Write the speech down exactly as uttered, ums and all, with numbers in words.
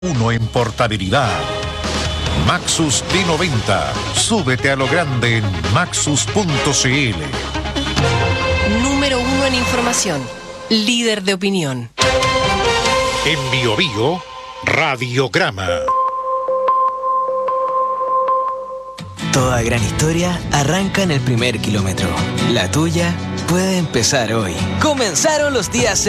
Uno en portabilidad. Maxus D noventa. Súbete a lo grande en maxus punto c l. Número uno en información. Líder de opinión. En Bio Bio, Radiograma. Toda gran historia arranca en el primer kilómetro. La tuya puede empezar hoy. Comenzaron los días